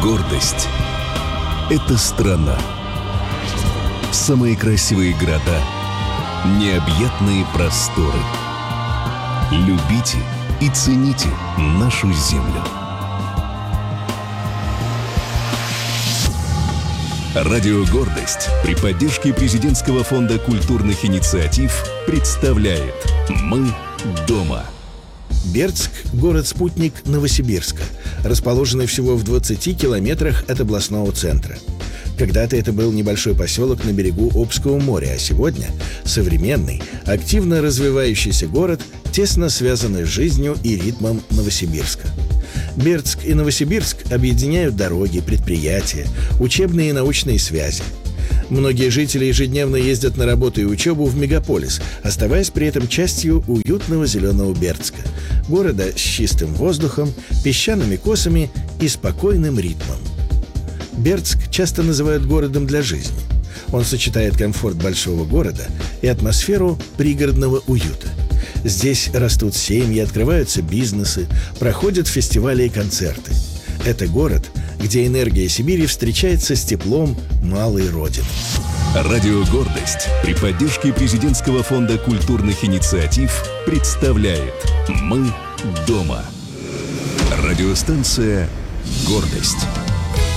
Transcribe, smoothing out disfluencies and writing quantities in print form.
Гордость — это страна. Самые красивые города, необъятные просторы. Любите и цените нашу землю. Радио «Гордость» при поддержке Президентского фонда культурных инициатив представляет «Мы дома». Бердск – город-спутник Новосибирска, расположенный всего в 20 километрах от областного центра. Когда-то это был небольшой поселок на берегу Обского моря, а сегодня современный, активно развивающийся город, тесно связанный с жизнью и ритмом Новосибирска. Бердск и Новосибирск объединяют дороги, предприятия, учебные и научные связи. Многие жители ежедневно ездят на работу и учебу в мегаполис, оставаясь при этом частью уютного зеленого Бердска, города с чистым воздухом, песчаными косами и спокойным ритмом. Бердск часто называют городом для жизни. Он сочетает комфорт большого города и атмосферу пригородного уюта. Здесь растут семьи, открываются бизнесы, проходят фестивали и концерты. Это город, где энергия Сибири встречается с теплом малой родины. Радио «Гордость» при поддержке Президентского фонда культурных инициатив представляет «Мы дома». Радиостанция «Гордость».